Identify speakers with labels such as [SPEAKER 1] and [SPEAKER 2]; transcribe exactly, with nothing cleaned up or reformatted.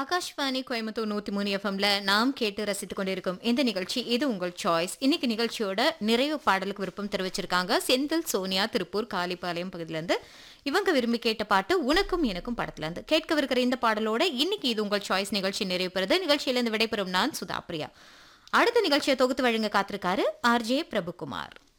[SPEAKER 1] ஆகாஷ்வாணி கோயம்புத்தூர் நூத்தி மூணு எஃப்எம்ல நாம் கேட்டு ரசித்துக் கொண்டிருக்கும் இந்த நிகழ்ச்சி இது உங்கள் சாய்ஸ். இன்னைக்கு நிகழ்ச்சியோட நிறைவு பாடலுக்கு விருப்பம் தெரிவிச்சிருக்காங்க செந்தில் சோனியா திருப்பூர் காலிப்பாளையம் பகுதியில இருந்து. இவங்க விரும்பி கேட்ட பாட்டு உனக்கும் எனக்கும் படத்துல இருந்து. கேட்கவிருக்கிற இந்த பாடலோட இன்னைக்கு இது உங்கள் சாய்ஸ் நிகழ்ச்சி நிறைவு பெறுது. நிகழ்ச்சியிலிருந்து விடைபெறும் நான் சுதா பிரியா. அடுத்த நிகழ்ச்சியை தொகுத்து வழங்க காத்திருக்காரு ஆர்ஜே பிரபுகுமார்.